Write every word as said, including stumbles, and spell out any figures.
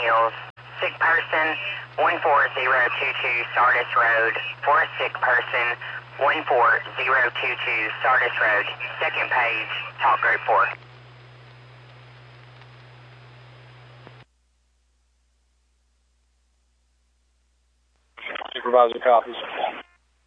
Mills. Sick person, one four zero two two Sardis Road. For a sick person, one four zero two two Sardis Road. Second page, talk group four. Supervisor copies.